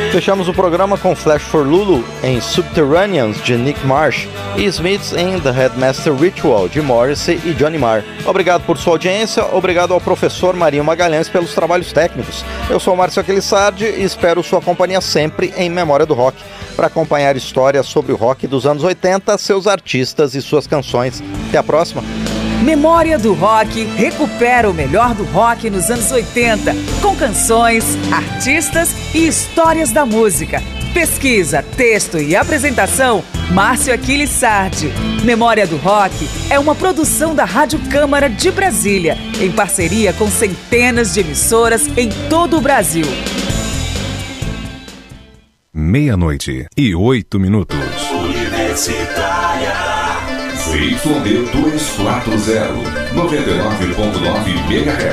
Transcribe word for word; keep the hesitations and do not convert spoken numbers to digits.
Fechamos o programa com Flash for Lulu em Subterraneans, de Nick Marsh, e Smiths em The Headmaster Ritual, de Morrissey e Johnny Marr. Obrigado por sua audiência, obrigado ao professor Marinho Magalhães pelos trabalhos técnicos. Eu sou o Márcio Aquilissardi e espero sua companhia sempre em Memória do Rock, para acompanhar histórias sobre o rock dos anos oitenta, seus artistas e suas canções. Até a próxima! Memória do Rock recupera o melhor do rock nos anos oitenta, com canções, artistas e histórias da música. Pesquisa, texto e apresentação, Márcio Aquilissardi. Memória do Rock é uma produção da Rádio Câmara de Brasília, em parceria com centenas de emissoras em todo o Brasil. Meia-noite e oito minutos. Universitária Z Y D duzentos e quarenta, noventa e nove ponto nove MHz.